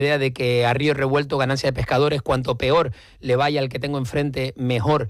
idea de que a río revuelto ganancia de pescadores, cuanto peor le vaya al que tengo enfrente, mejor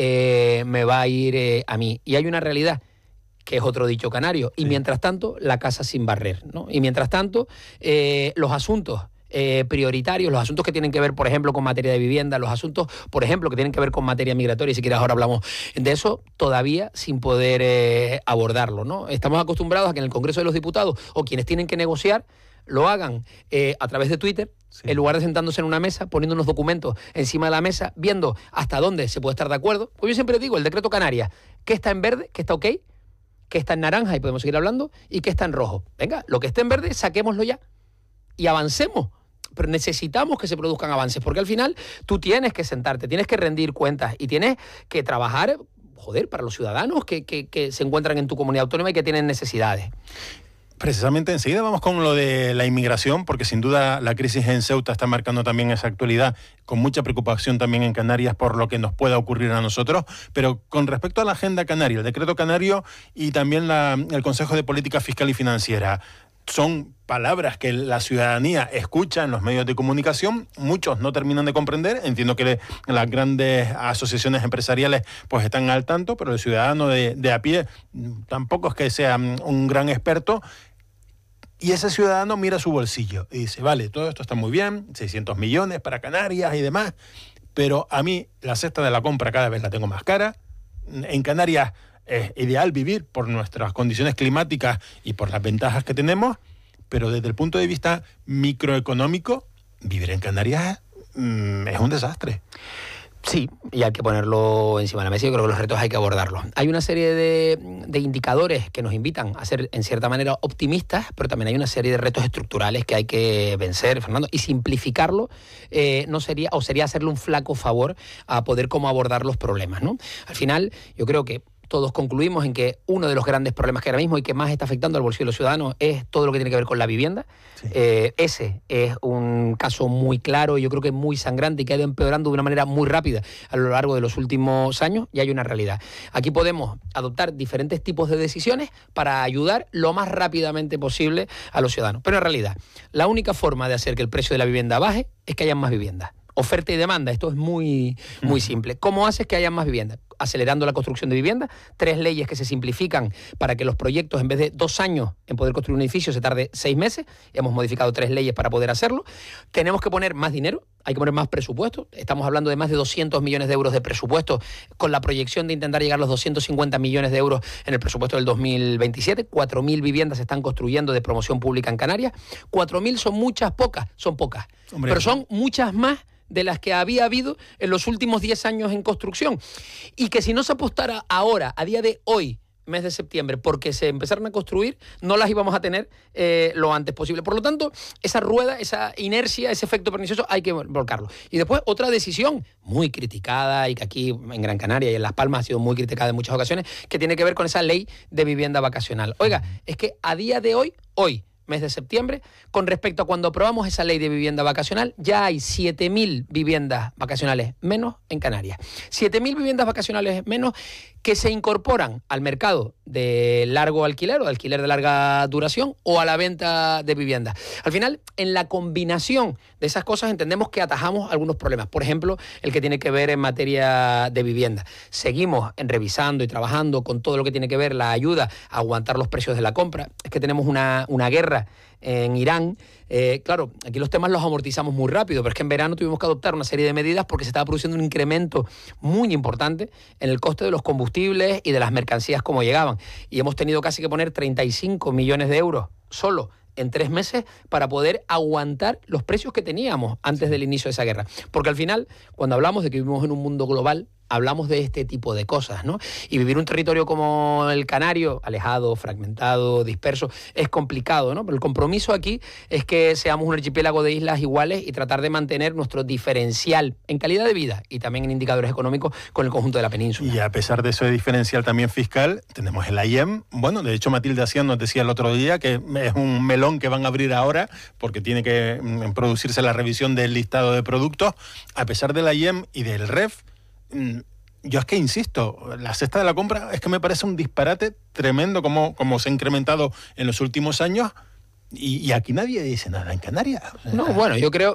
me va a ir a mí. Y hay una realidad, que es otro dicho canario, y mientras tanto, la casa sin barrer, ¿no? Y mientras tanto, los asuntos prioritarios, los asuntos que tienen que ver, por ejemplo, con materia de vivienda, los asuntos, por ejemplo, que tienen que ver con materia migratoria, y si quieres ahora hablamos de eso, todavía sin poder abordarlo, ¿no? Estamos acostumbrados a que en el Congreso de los Diputados, o quienes tienen que negociar, lo hagan a través de Twitter, en lugar de sentándose en una mesa, poniendo unos documentos encima de la mesa, viendo hasta dónde se puede estar de acuerdo. Pues yo siempre digo, el decreto Canarias, ¿qué está en verde? ¿Qué está ok? ¿Qué está en naranja? Y podemos seguir hablando. ¿Y qué está en rojo? Venga, lo que esté en verde, saquémoslo ya y avancemos. Pero necesitamos que se produzcan avances, porque al final tú tienes que sentarte, tienes que rendir cuentas y tienes que trabajar, para los ciudadanos que se encuentran en tu comunidad autónoma y que tienen necesidades. Precisamente enseguida vamos con lo de la inmigración, porque sin duda la crisis en Ceuta está marcando también esa actualidad, con mucha preocupación también en Canarias por lo que nos pueda ocurrir a nosotros. Pero con respecto a la agenda canaria, el decreto canario y también el Consejo de Política Fiscal y Financiera, son palabras que la ciudadanía escucha en los medios de comunicación, muchos no terminan de comprender. Entiendo que las grandes asociaciones empresariales pues están al tanto, pero el ciudadano de a pie tampoco es que sea un gran experto. Y ese ciudadano mira su bolsillo y dice, vale, todo esto está muy bien, 600 millones para Canarias y demás, pero a mí la cesta de la compra cada vez la tengo más cara. En Canarias es ideal vivir por nuestras condiciones climáticas y por las ventajas que tenemos, pero desde el punto de vista microeconómico, vivir en Canarias es un desastre. Sí, y hay que ponerlo encima de la mesa. Yo creo que los retos hay que abordarlos. Hay una serie de indicadores que nos invitan a ser, en cierta manera, optimistas, pero también hay una serie de retos estructurales que hay que vencer, Fernando, y simplificarlo sería hacerle un flaco favor a poder cómo abordar los problemas, ¿no? Al final, yo creo que todos concluimos en que uno de los grandes problemas que ahora mismo y que más está afectando al bolsillo de los ciudadanos es todo lo que tiene que ver con la vivienda. Sí. Ese es un caso muy claro, yo creo que muy sangrante y que ha ido empeorando de una manera muy rápida a lo largo de los últimos años, y hay una realidad. Aquí podemos adoptar diferentes tipos de decisiones para ayudar lo más rápidamente posible a los ciudadanos. Pero en realidad, la única forma de hacer que el precio de la vivienda baje es que haya más viviendas. Oferta y demanda, esto es muy simple. ¿Cómo haces que haya más vivienda? Acelerando la construcción de vivienda, 3 leyes que se simplifican para que los proyectos, en vez de 2 años en poder construir un edificio, se tarde 6 meses. Hemos modificado 3 leyes para poder hacerlo. Tenemos que poner más dinero, hay que poner más presupuesto. Estamos hablando de más de 200 millones de euros de presupuesto, con la proyección de intentar llegar a los 250 millones de euros en el presupuesto del 2027. 4.000 viviendas se están construyendo de promoción pública en Canarias. 4.000 son muchas, pocas, son pocas. Hombre, pero son muchas más de las que había habido en los últimos 10 años en construcción. Y que si no se apostara ahora, a día de hoy, mes de septiembre, porque se empezaron a construir, no las íbamos a tener lo antes posible. Por lo tanto, esa rueda, esa inercia, ese efecto pernicioso, hay que volcarlo. Y después, otra decisión muy criticada, y que aquí en Gran Canaria y en Las Palmas ha sido muy criticada en muchas ocasiones, que tiene que ver con esa ley de vivienda vacacional. Oiga, es que a día de hoy, mes de septiembre, con respecto a cuando aprobamos esa ley de vivienda vacacional, ya hay 7.000 viviendas vacacionales menos en Canarias. 7.000 viviendas vacacionales menos que se incorporan al mercado de largo alquiler o de alquiler de larga duración o a la venta de viviendas. Al final, en la combinación de esas cosas entendemos que atajamos algunos problemas. Por ejemplo, el que tiene que ver en materia de vivienda. Seguimos revisando y trabajando con todo lo que tiene que ver la ayuda a aguantar los precios de la compra. Es que tenemos una guerra en Irán. Claro, aquí los temas los amortizamos muy rápido, pero es que en verano tuvimos que adoptar una serie de medidas porque se estaba produciendo un incremento muy importante en el coste de los combustibles y de las mercancías como llegaban. Y hemos tenido casi que poner 35 millones de euros solo en 3 meses para poder aguantar los precios que teníamos antes del inicio de esa guerra. Porque al final, cuando hablamos de que vivimos en un mundo global, hablamos de este tipo de cosas, ¿no? Y vivir un territorio como el Canario, alejado, fragmentado, disperso, es complicado, ¿no? Pero el compromiso aquí es que seamos un archipiélago de islas iguales y tratar de mantener nuestro diferencial en calidad de vida y también en indicadores económicos con el conjunto de la península. Y a pesar de ese diferencial también fiscal, tenemos el IEM. Bueno, de hecho Matilde Asián nos decía el otro día que es un melón que van a abrir ahora porque tiene que producirse la revisión del listado de productos. A pesar del IEM y del REF, yo es que insisto, la cesta de la compra es que me parece un disparate tremendo como se ha incrementado en los últimos años, Y aquí nadie dice nada en Canarias. No, bueno, yo creo